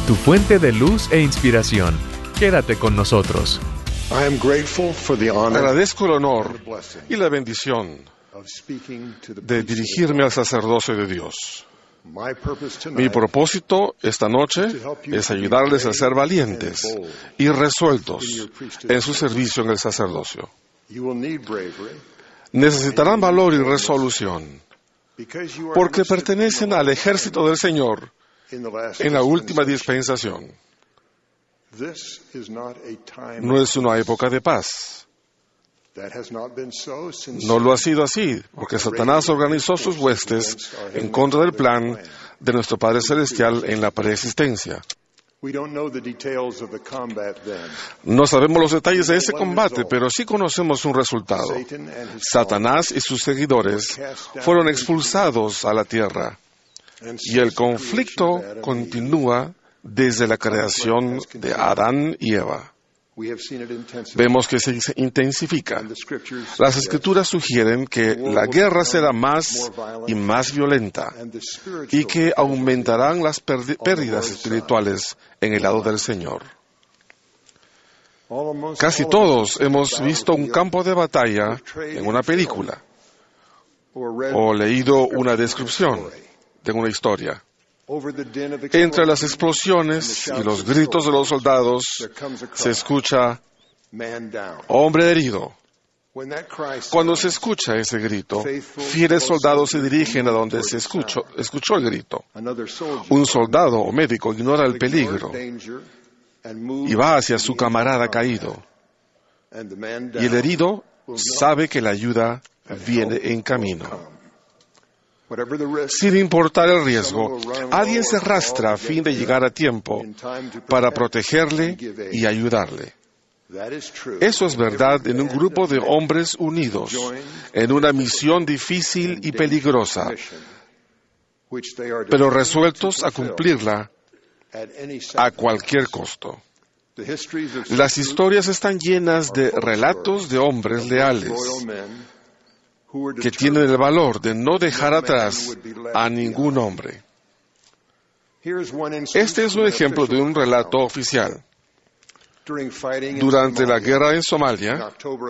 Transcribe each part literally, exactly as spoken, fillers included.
tu fuente de luz e inspiración. Quédate con nosotros. Agradezco el honor y la bendición de dirigirme al sacerdocio de Dios. Mi propósito esta noche es ayudarles a ser valientes y resueltos en su servicio en el sacerdocio. Necesitarán valor y resolución, porque pertenecen al ejército del Señor en la última dispensación. No es una época de paz. No lo ha sido así, porque Satanás organizó sus huestes en contra del plan de nuestro Padre Celestial en la preexistencia. No sabemos los detalles de ese combate, pero sí conocemos un resultado. Satanás y sus seguidores fueron expulsados a la tierra, y el conflicto continúa desde la creación de Adán y Eva. Vemos que se intensifica. Las Escrituras sugieren que la guerra será más y más violenta y que aumentarán las pérdidas espirituales en el lado del Señor. Casi todos hemos visto un campo de batalla en una película o leído una descripción de una historia. Entre las explosiones y los gritos de los soldados se escucha "hombre herido". Cuando se escucha ese grito, fieles soldados se dirigen a donde se escuchó, escuchó el grito. Un soldado o médico ignora el peligro y va hacia su camarada caído. Y el herido sabe que la ayuda viene en camino. Sin importar el riesgo, alguien se arrastra a fin de llegar a tiempo para protegerle y ayudarle. Eso es verdad en un grupo de hombres unidos en una misión difícil y peligrosa, pero resueltos a cumplirla a cualquier costo. Las historias están llenas de relatos de hombres leales que tienen el valor de no dejar atrás a ningún hombre. Este es un ejemplo de un relato oficial. Durante la guerra en Somalia,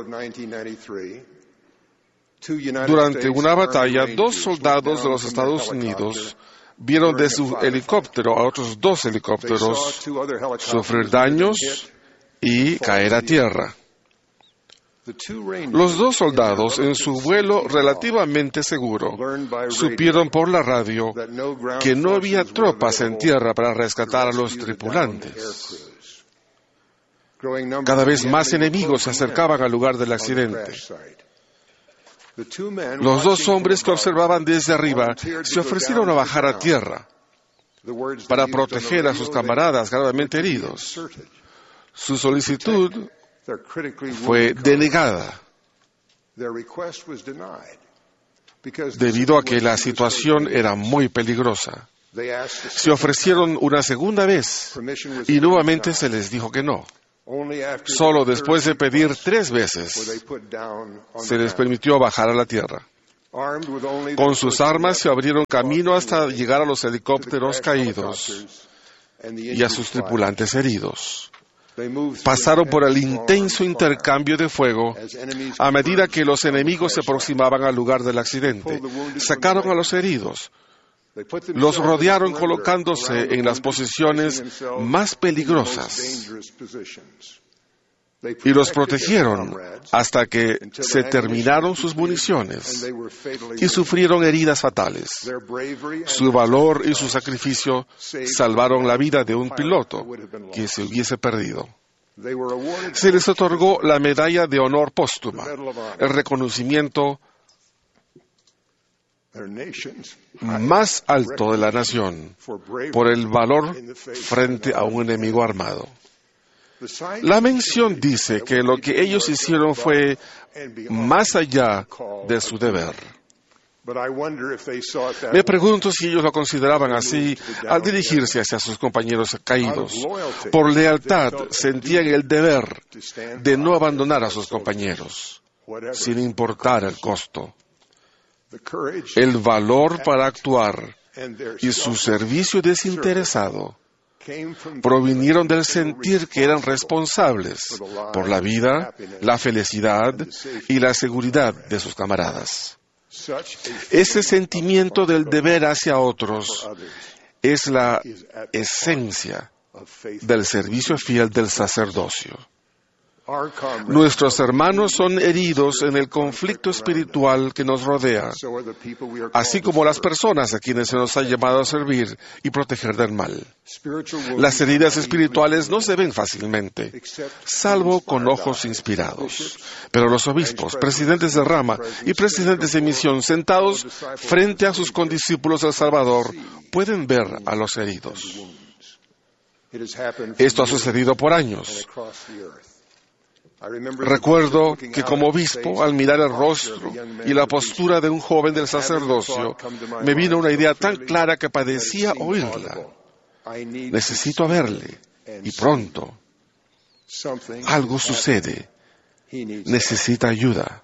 durante una batalla, dos soldados de los Estados Unidos vieron de su helicóptero a otros dos helicópteros sufrir daños y caer a tierra. Los dos soldados, en su vuelo relativamente seguro, supieron por la radio que no había tropas en tierra para rescatar a los tripulantes. Cada vez más enemigos se acercaban al lugar del accidente. Los dos hombres que observaban desde arriba se ofrecieron a bajar a tierra para proteger a sus camaradas gravemente heridos. Su solicitud fue denegada debido a que la situación era muy peligrosa. Se ofrecieron una segunda vez y nuevamente se les dijo que no. Solo después de pedir tres veces se les permitió bajar a la tierra. Con sus armas se abrieron camino hasta llegar a los helicópteros caídos y a sus tripulantes heridos. Pasaron por el intenso intercambio de fuego a medida que los enemigos se aproximaban al lugar del accidente. Sacaron a los heridos, los rodearon colocándose en las posiciones más peligrosas y los protegieron hasta que se terminaron sus municiones y sufrieron heridas fatales. Su valor y su sacrificio salvaron la vida de un piloto que se hubiese perdido. Se les otorgó la medalla de honor póstuma, el reconocimiento más alto de la nación por el valor frente a un enemigo armado. La mención dice que lo que ellos hicieron fue más allá de su deber. Me pregunto si ellos lo consideraban así al dirigirse hacia sus compañeros caídos. Por lealtad sentían el deber de no abandonar a sus compañeros, sin importar el costo. El valor para actuar y su servicio desinteresado provinieron del sentir que eran responsables por la vida, la felicidad y la seguridad de sus camaradas. Ese sentimiento del deber hacia otros es la esencia del servicio fiel del sacerdocio. Nuestros hermanos son heridos en el conflicto espiritual que nos rodea, así como las personas a quienes se nos ha llamado a servir y proteger del mal. Las heridas espirituales no se ven fácilmente, salvo con ojos inspirados. Pero los obispos, presidentes de rama y presidentes de misión sentados frente a sus condiscípulos del Salvador pueden ver a los heridos. Esto ha sucedido por años. Recuerdo que como obispo, al mirar el rostro y la postura de un joven del sacerdocio, me vino una idea tan clara que padecía oírla. Necesito verle, y pronto. Algo sucede. Necesita ayuda.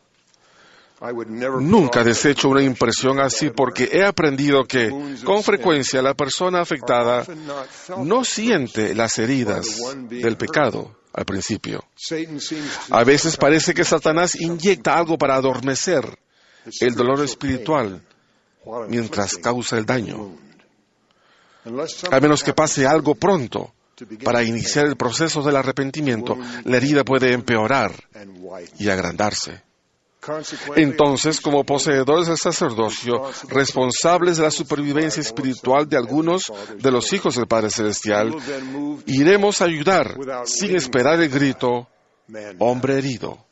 Nunca desecho una impresión así porque he aprendido que, con frecuencia, la persona afectada no siente las heridas del pecado al principio. A veces parece que Satanás inyecta algo para adormecer el dolor espiritual mientras causa el daño. A menos que pase algo pronto para iniciar el proceso del arrepentimiento, la herida puede empeorar y agrandarse. Entonces, como poseedores del sacerdocio, responsables de la supervivencia espiritual de algunos de los hijos del Padre Celestial, iremos a ayudar sin esperar el grito, hombre herido.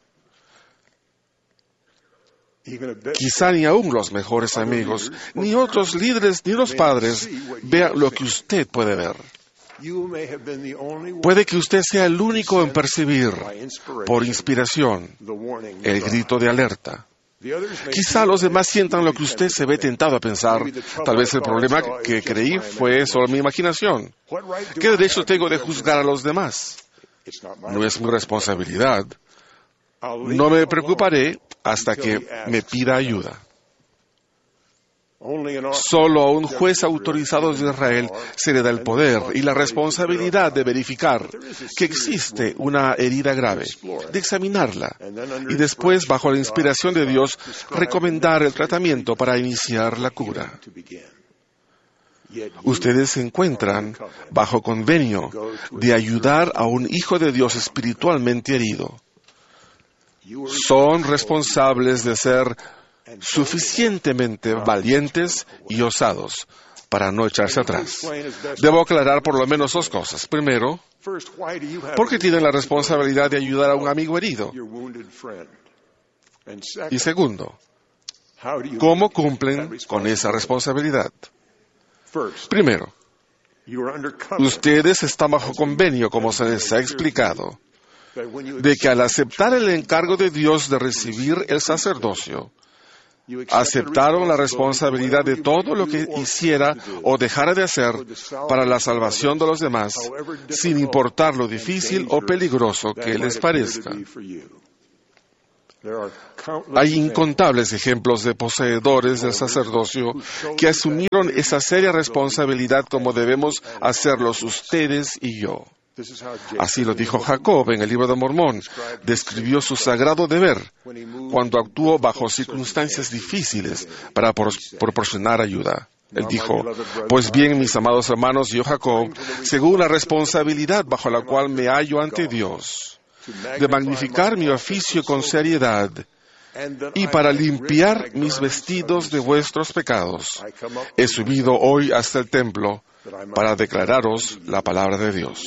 Quizá ni aún los mejores amigos, ni otros líderes, ni los padres vean lo que usted puede ver. Puede que usted sea el único en percibir, por inspiración, el grito de alerta. Quizá los demás sientan lo que usted se ve tentado a pensar. Tal vez el problema que creí fue solo mi imaginación. ¿Qué derecho tengo de juzgar a los demás? No es mi responsabilidad. No me preocuparé hasta que me pida ayuda. Solo a un juez autorizado de Israel se le da el poder y la responsabilidad de verificar que existe una herida grave, de examinarla y después, bajo la inspiración de Dios, recomendar el tratamiento para iniciar la cura. Ustedes se encuentran bajo convenio de ayudar a un hijo de Dios espiritualmente herido. Son responsables de ser suficientemente valientes y osados para no echarse atrás. Debo aclarar por lo menos dos cosas. Primero, ¿por qué tienen la responsabilidad de ayudar a un amigo herido? Y segundo, ¿cómo cumplen con esa responsabilidad? Primero, ustedes están bajo convenio, como se les ha explicado, de que al aceptar el encargo de Dios de recibir el sacerdocio, aceptaron la responsabilidad de todo lo que hiciera o dejara de hacer para la salvación de los demás, sin importar lo difícil o peligroso que les parezca. Hay incontables ejemplos de poseedores del sacerdocio que asumieron esa seria responsabilidad como debemos hacerlos ustedes y yo. Así lo dijo Jacob en el Libro de Mormón. Describió su sagrado deber cuando actuó bajo circunstancias difíciles para por- proporcionar ayuda. Él dijo, pues bien, mis amados hermanos, yo Jacob, según la responsabilidad bajo la cual me hallo ante Dios, de magnificar mi oficio con seriedad y para limpiar mis vestidos de vuestros pecados, he subido hoy hasta el templo para declararos la palabra de Dios.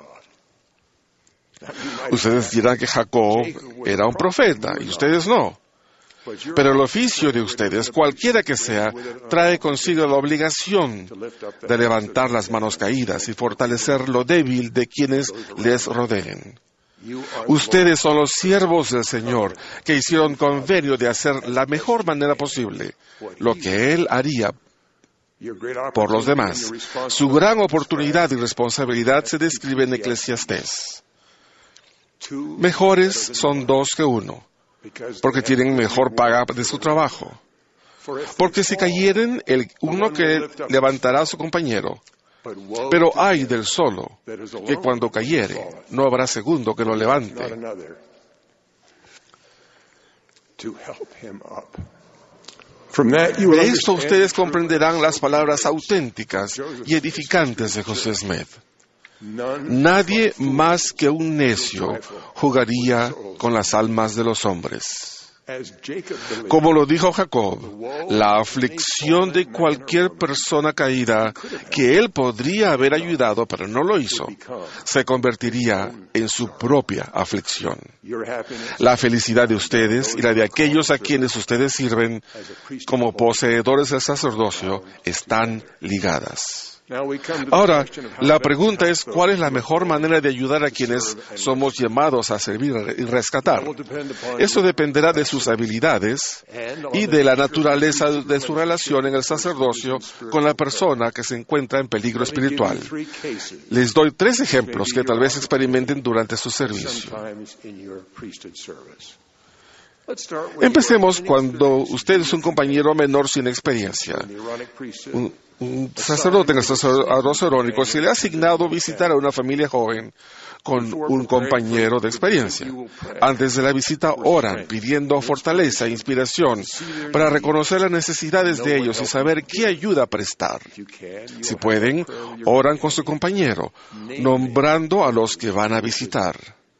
Ustedes dirán que Jacob era un profeta y ustedes no. Pero el oficio de ustedes, cualquiera que sea, trae consigo la obligación de levantar las manos caídas y fortalecer lo débil de quienes les rodeen. Ustedes son los siervos del Señor que hicieron convenio de hacer la mejor manera posible lo que Él haría por los demás. Su gran oportunidad y responsabilidad se describe en Eclesiastés. Mejores son dos que uno, porque tienen mejor paga de su trabajo. Porque si cayeren, el uno que levantará a su compañero, Pero ay del solo, que cuando cayere, no habrá segundo que lo levante. De esto ustedes comprenderán las palabras auténticas y edificantes de José Smith. Nadie más que un necio jugaría con las almas de los hombres. Como lo dijo Jacob, la aflicción de cualquier persona caída que él podría haber ayudado, pero no lo hizo, se convertiría en su propia aflicción. La felicidad de ustedes y la de aquellos a quienes ustedes sirven como poseedores del sacerdocio están ligadas. Ahora, la pregunta es, ¿cuál es la mejor manera de ayudar a quienes somos llamados a servir y rescatar? Esto dependerá de sus habilidades y de la naturaleza de su relación en el sacerdocio con la persona que se encuentra en peligro espiritual. Les doy tres ejemplos que tal vez experimenten durante su servicio. Empecemos cuando usted es un compañero menor sin experiencia. Un, un sacerdote en el sacerdocio arónico se le ha asignado visitar a una familia joven con un compañero de experiencia. Antes de la visita oran, pidiendo fortaleza e inspiración para reconocer las necesidades de ellos y saber qué ayuda prestar. Si pueden, oran con su compañero, nombrando a los que van a visitar.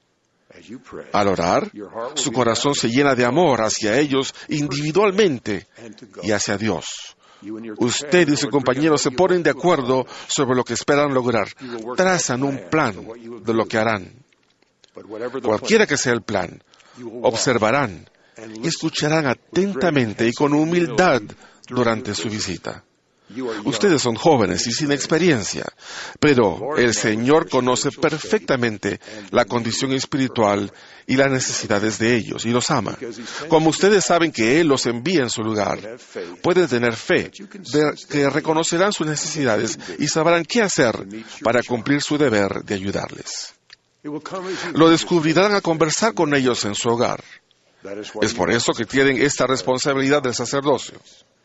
Al orar, su corazón se llena de amor hacia ellos individualmente y hacia Dios. Usted y su compañero se ponen de acuerdo sobre lo que esperan lograr. Trazan un plan de lo que harán. Cualquiera que sea el plan, observarán y escucharán atentamente y con humildad durante su visita. Ustedes son jóvenes y sin experiencia, pero el Señor conoce perfectamente la condición espiritual y las necesidades de ellos y los ama. Como ustedes saben que Él los envía en su lugar, pueden tener fe de que reconocerán sus necesidades y sabrán qué hacer para cumplir su deber de ayudarles. Lo descubrirán al conversar con ellos en su hogar. Es por eso que tienen esta responsabilidad del sacerdocio.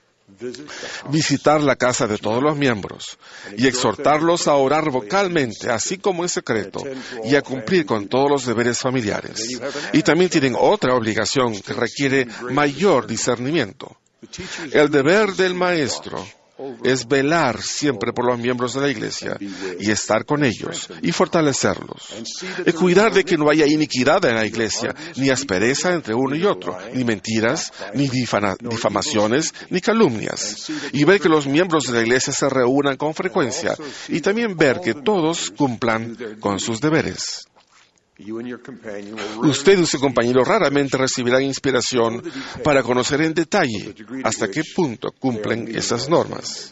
Visitar la casa de todos los miembros y exhortarlos a orar vocalmente, así como en secreto, y a cumplir con todos los deberes familiares. Y también tienen otra obligación que requiere mayor discernimiento. El deber del maestro es velar siempre por los miembros de la iglesia y estar con ellos y fortalecerlos. Y cuidar de que no haya iniquidad en la iglesia, ni aspereza entre uno y otro, ni mentiras, ni difama- difamaciones, ni calumnias. Y ver que los miembros de la iglesia se reúnan con frecuencia y también ver que todos cumplan con sus deberes. Usted y su compañero raramente recibirán inspiración para conocer en detalle hasta qué punto cumplen esas normas.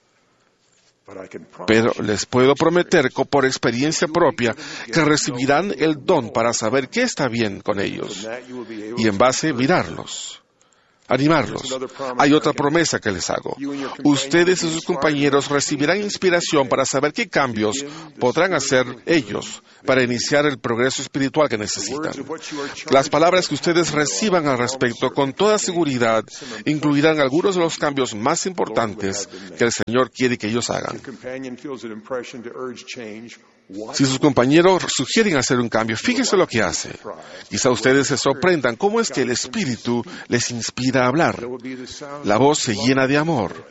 Pero les puedo prometer por experiencia propia que recibirán el don para saber qué está bien con ellos y en base mirarlos. Animarlos. Hay otra promesa que les hago. Ustedes y sus compañeros recibirán inspiración para saber qué cambios podrán hacer ellos para iniciar el progreso espiritual que necesitan. Las palabras que ustedes reciban al respecto con toda seguridad incluirán algunos de los cambios más importantes que el Señor quiere que ellos hagan. Si sus compañeros sugieren hacer un cambio, fíjense lo que hace. Quizá ustedes se sorprendan cómo es que el Espíritu les inspira a hablar. La voz se llena de amor.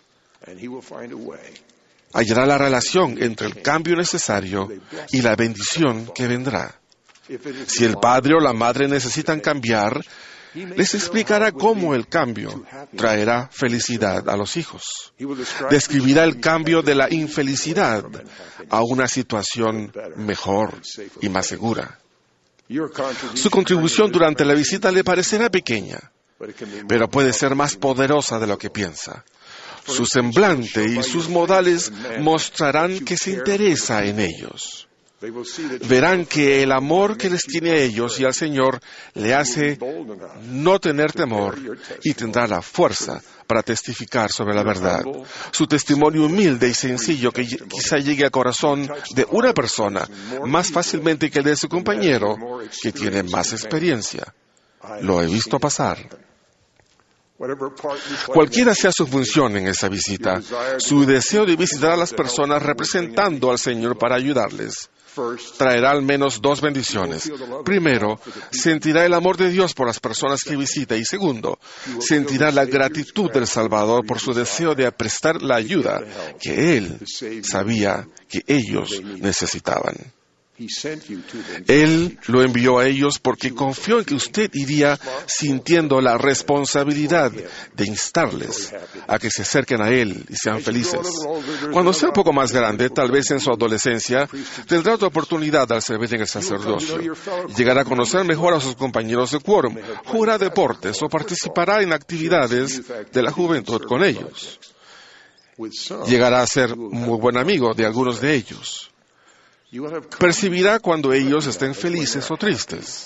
Hallará la relación entre el cambio necesario y la bendición que vendrá. Si el padre o la madre necesitan cambiar, les explicará cómo el cambio traerá felicidad a los hijos. Describirá el cambio de la infelicidad a una situación mejor y más segura. Su contribución durante la visita le parecerá pequeña, pero puede ser más poderosa de lo que piensa. Su semblante y sus modales mostrarán que se interesa en ellos. Verán que el amor que les tiene a ellos y al Señor le hace no tener temor y tendrá la fuerza para testificar sobre la verdad. Su testimonio humilde y sencillo que quizá llegue al corazón de una persona más fácilmente que el de su compañero que tiene más experiencia. Lo he visto pasar. Cualquiera sea su función en esa visita, su deseo de visitar a las personas representando al Señor para ayudarles traerá al menos dos bendiciones. Primero, sentirá el amor de Dios por las personas que visita, y segundo, sentirá la gratitud del Salvador por su deseo de prestar la ayuda que Él sabía que ellos necesitaban. Él lo envió a ellos porque confió en que usted iría sintiendo la responsabilidad de instarles a que se acerquen a Él y sean felices. Cuando sea un poco más grande, tal vez en su adolescencia, tendrá otra oportunidad al servir en el sacerdocio. Llegará a conocer mejor a sus compañeros de quórum, jugará deportes o participará en actividades de la juventud con ellos. Llegará a ser muy buen amigo de algunos de ellos. Percibirá cuando ellos estén felices o tristes.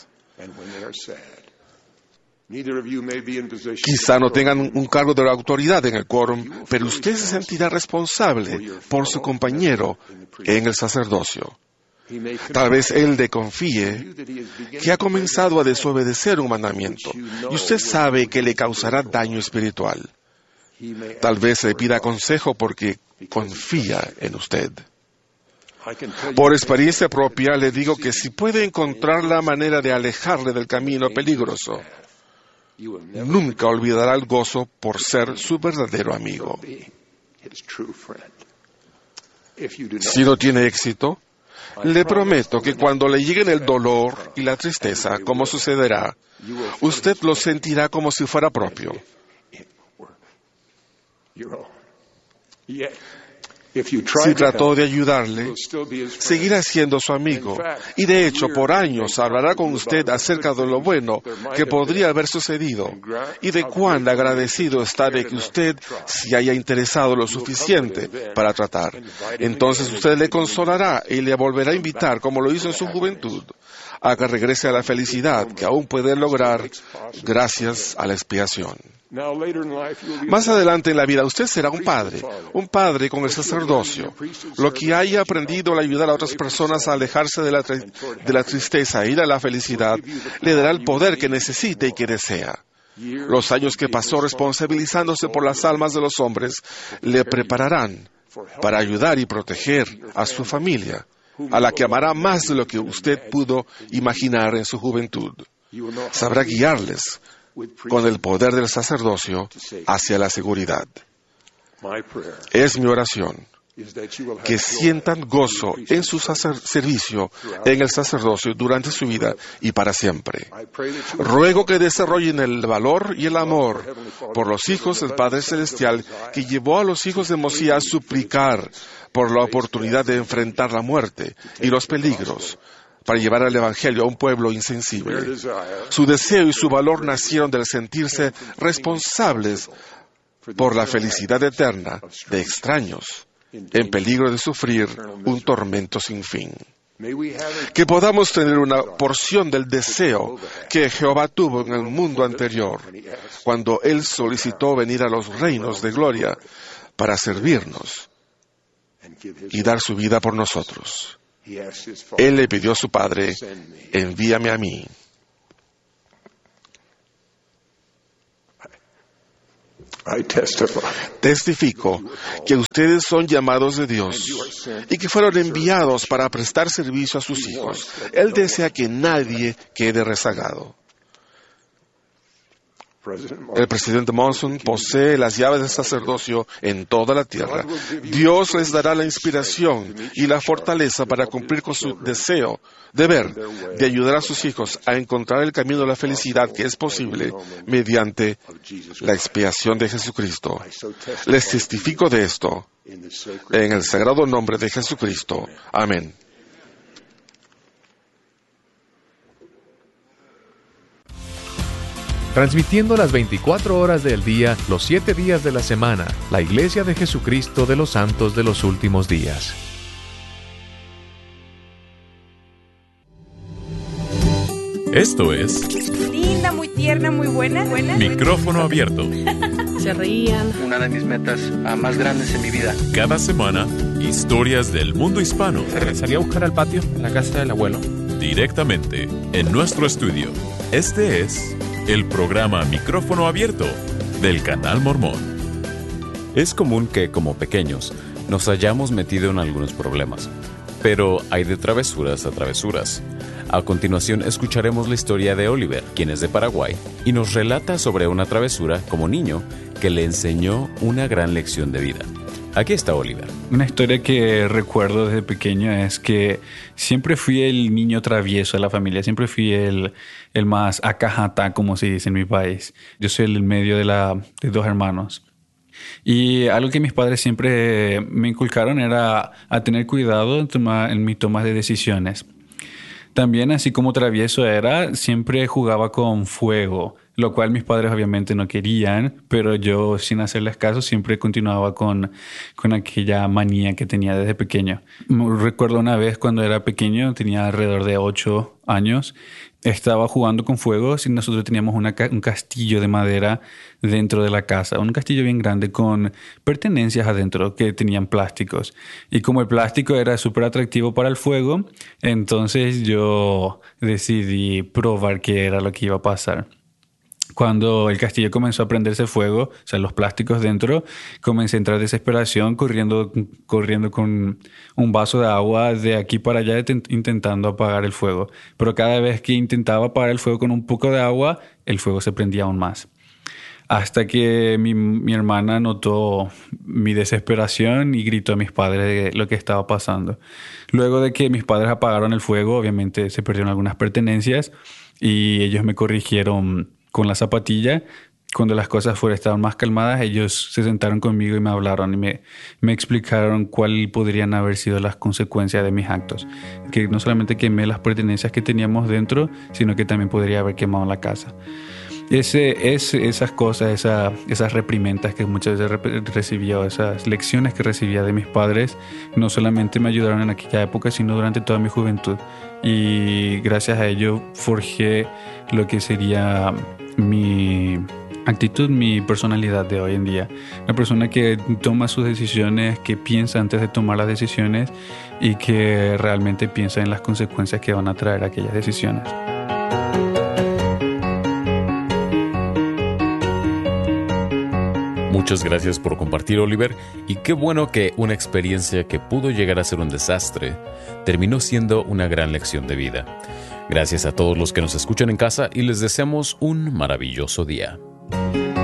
Quizá no tengan un cargo de autoridad en el quórum, pero usted se sentirá responsable por su compañero en el sacerdocio. Tal vez él le confíe que ha comenzado a desobedecer un mandamiento, y usted sabe que le causará daño espiritual. Tal vez le pida consejo porque confía en usted. Por experiencia propia le digo que si puede encontrar la manera de alejarle del camino peligroso, nunca olvidará el gozo por ser su verdadero amigo. Si no tiene éxito, le prometo que cuando le lleguen el dolor y la tristeza, como sucederá, usted lo sentirá como si fuera propio. Si trató de ayudarle, seguirá siendo su amigo, y de hecho por años hablará con usted acerca de lo bueno que podría haber sucedido y de cuán agradecido está de que usted se haya interesado lo suficiente para tratar. Entonces usted le consolará y le volverá a invitar, como lo hizo en su juventud, a que regrese a la felicidad que aún puede lograr gracias a la expiación. Más adelante en la vida usted será un padre, un padre con el sacerdocio. Lo que haya aprendido al ayudar a otras personas a alejarse de la, de la tristeza e ir a la felicidad, le dará el poder que necesite y que desea. Los años que pasó responsabilizándose por las almas de los hombres le prepararán para ayudar y proteger a su familia, a la que amará más de lo que usted pudo imaginar en su juventud. Sabrá guiarles con el poder del sacerdocio hacia la seguridad. Es mi oración que sientan gozo en su sacer- servicio en el sacerdocio durante su vida y para siempre. Ruego que desarrollen el valor y el amor por los hijos del Padre Celestial, que llevó a los hijos de Mosías a suplicar por la oportunidad de enfrentar la muerte y los peligros, para llevar el Evangelio a un pueblo insensible. Su deseo y su valor nacieron del sentirse responsables por la felicidad eterna de extraños en peligro de sufrir un tormento sin fin. Que podamos tener una porción del deseo que Jehová tuvo en el mundo anterior, cuando Él solicitó venir a los reinos de gloria para servirnos y dar su vida por nosotros. Él le pidió a su Padre, envíame a mí. Testifico que ustedes son llamados de Dios y que fueron enviados para prestar servicio a sus hijos. Él desea que nadie quede rezagado. El presidente Monson posee las llaves del sacerdocio en toda la tierra. Dios les dará la inspiración y la fortaleza para cumplir con su deseo, deber, de ayudar a sus hijos a encontrar el camino de la felicidad que es posible mediante la expiación de Jesucristo. Les testifico de esto en el sagrado nombre de Jesucristo. Amén. Transmitiendo las veinticuatro horas del día, los siete días de la semana, la Iglesia de Jesucristo de los Santos de los Últimos Días. Esto es... Linda, muy tierna, muy buena. buena. Micrófono abierto. Se reían. Una de mis metas uh, más grandes en mi vida. Cada semana, historias del mundo hispano. Salí a buscar al patio, en la casa del abuelo. Directamente, en nuestro estudio. Este es el programa Micrófono Abierto, del Canal Mormón. Es común que, como pequeños, nos hayamos metido en algunos problemas, pero hay de travesuras a travesuras. A continuación escucharemos la historia de Oliver, quien es de Paraguay, y nos relata sobre una travesura como niño que le enseñó una gran lección de vida. Aquí está Oliver. Una historia que recuerdo desde pequeño es que siempre fui el niño travieso de la familia, siempre fui el, el más acajata, como se dice en mi país. Yo soy el medio de, la, de dos hermanos. Y algo que mis padres siempre me inculcaron era a tener cuidado en, toma, en mis tomas de decisiones. También, así como travieso era, siempre jugaba con fuego, lo cual mis padres obviamente no querían, pero yo, sin hacerles caso, siempre continuaba con, con aquella manía que tenía desde pequeño. Recuerdo una vez cuando era pequeño, tenía alrededor de ocho años, estaba jugando con fuego y nosotros teníamos una, un castillo de madera dentro de la casa, un castillo bien grande con pertenencias adentro que tenían plásticos. Y como el plástico era súper atractivo para el fuego, entonces yo decidí probar qué era lo que iba a pasar. Cuando el castillo comenzó a prenderse fuego, o sea, los plásticos dentro, comencé a entrar en desesperación, corriendo, corriendo con un vaso de agua de aquí para allá, intentando apagar el fuego. Pero cada vez que intentaba apagar el fuego con un poco de agua, el fuego se prendía aún más. Hasta que mi, mi hermana notó mi desesperación y gritó a mis padres de lo que estaba pasando. Luego de que mis padres apagaron el fuego, obviamente se perdieron algunas pertenencias y ellos me corrigieron con la zapatilla. Cuando las cosas fueron, estaban más calmadas, ellos se sentaron conmigo y me hablaron y me, me explicaron cuáles podrían haber sido las consecuencias de mis actos. Que no solamente quemé las pertenencias que teníamos dentro, sino que también podría haber quemado la casa. Ese, ese, esas cosas, esa, esas reprimendas que muchas veces re- recibía, esas lecciones que recibía de mis padres, no solamente me ayudaron en aquella época, sino durante toda mi juventud. Y gracias a ello forjé lo que sería mi actitud, mi personalidad de hoy en día. Una persona que toma sus decisiones, que piensa antes de tomar las decisiones y que realmente piensa en las consecuencias que van a traer aquellas decisiones. Muchas gracias por compartir, Oliver, y qué bueno que una experiencia que pudo llegar a ser un desastre terminó siendo una gran lección de vida. Gracias a todos los que nos escuchan en casa y les deseamos un maravilloso día.